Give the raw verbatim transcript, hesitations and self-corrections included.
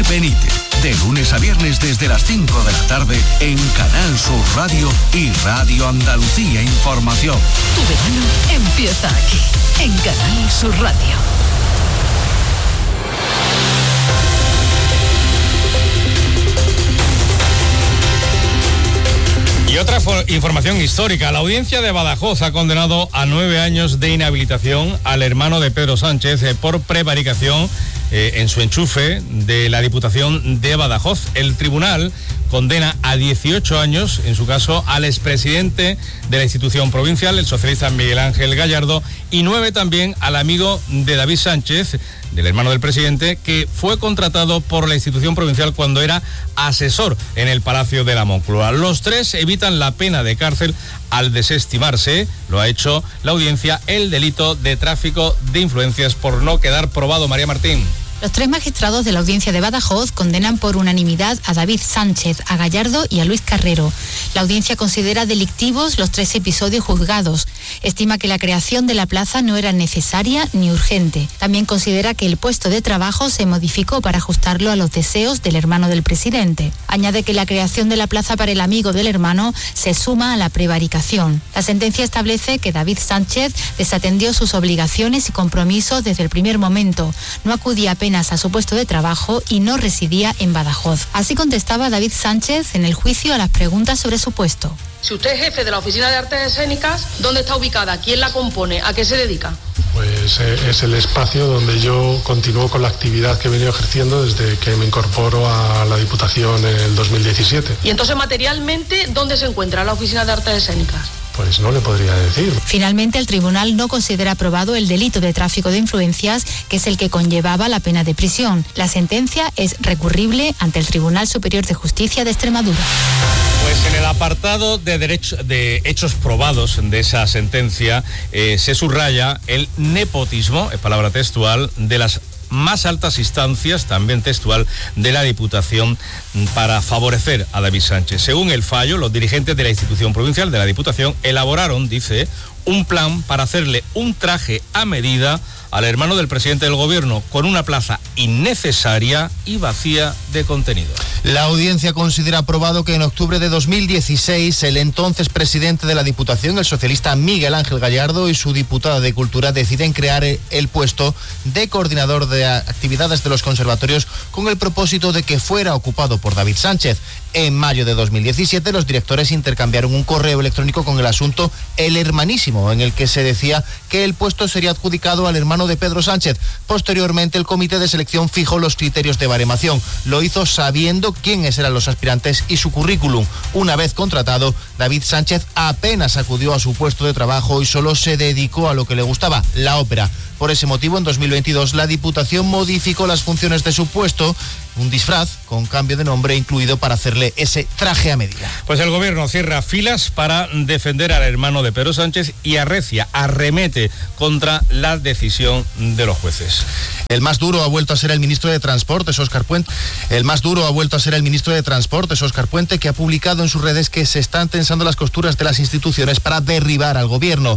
Javier Benítez. De lunes a viernes desde las cinco de la tarde en Canal Sur Radio y Radio Andalucía Información. Tu verano empieza aquí, en Canal Sur Radio. Y otra información histórica. La audiencia de Badajoz ha condenado a nueve años de inhabilitación al hermano de Pedro Sánchez eh, por prevaricación eh, en su enchufe de la Diputación de Badajoz. El tribunal condena a dieciocho años, en su caso, al expresidente de la institución provincial, el socialista Miguel Ángel Gallardo, y nueve también al amigo de David Sánchez, del hermano del presidente, que fue contratado por la institución provincial cuando era asesor en el Palacio de la Moncloa. Los tres evitan la pena de cárcel al desestimarse, lo ha hecho la audiencia, el delito de tráfico de influencias por no quedar probado. María Martín. Los tres magistrados de la audiencia de Badajoz condenan por unanimidad a David Sánchez, a Gallardo y a Luis Carrero. La audiencia considera delictivos los tres episodios juzgados. Estima que la creación de la plaza no era necesaria ni urgente. También considera que el puesto de trabajo se modificó para ajustarlo a los deseos del hermano del presidente. Añade que la creación de la plaza para el amigo del hermano se suma a la prevaricación. La sentencia establece que David Sánchez desatendió sus obligaciones y compromisos desde el primer momento. No acudía apenas a su puesto de trabajo y no residía en Badajoz. Así contestaba David Sánchez en el juicio a las preguntas sobre su puesto. Si usted es jefe de la Oficina de Artes Escénicas, ¿dónde está ubicada? ¿Quién la compone? ¿A qué se dedica? Pues eh, es el espacio donde yo continúo con la actividad que he venido ejerciendo desde que me incorporo a la Diputación en el dos mil diecisiete. Y entonces, materialmente, ¿dónde se encuentra la Oficina de Artes Escénicas? Pues no le podría decir. Finalmente, el tribunal no considera aprobado el delito de tráfico de influencias, que es el que conllevaba la pena de prisión. La sentencia es recurrible ante el Tribunal Superior de Justicia de Extremadura. Pues en el apartado de, derecho, de hechos probados de esa sentencia eh, se subraya el nepotismo, es palabra textual, de las más altas instancias, también textual, de la Diputación para favorecer a David Sánchez. Según el fallo, los dirigentes de la institución provincial de la Diputación elaboraron, dice, un plan para hacerle un traje a medida al hermano del presidente del gobierno, con una plaza innecesaria y vacía de contenido. La audiencia considera aprobado que en octubre de dos mil dieciséis el entonces presidente de la Diputación, el socialista Miguel Ángel Gallardo, y su diputada de Cultura deciden crear el puesto de coordinador de actividades de los conservatorios con el propósito de que fuera ocupado por David Sánchez. En mayo de dos mil diecisiete los directores intercambiaron un correo electrónico con el asunto El Hermanísimo, en el que se decía que el puesto sería adjudicado al hermano de Pedro Sánchez. Posteriormente, el comité de selección fijó los criterios de baremación. Lo hizo sabiendo quiénes eran los aspirantes y su currículum. Una vez contratado, David Sánchez apenas acudió a su puesto de trabajo y solo se dedicó a lo que le gustaba, la ópera. Por ese motivo, en dos mil veintidós, la Diputación modificó las funciones de su puesto, un disfraz con cambio de nombre incluido para hacerle ese traje a medida. Pues el gobierno cierra filas para defender al hermano de Pedro Sánchez y arrecia, arremete contra la decisión de los jueces. El más duro ha vuelto a ser el ministro de Transportes, Óscar Puente. El más duro ha vuelto a ser el ministro de Transportes, Óscar Puente, que ha publicado en sus redes que se están tensando las costuras de las instituciones para derribar al gobierno.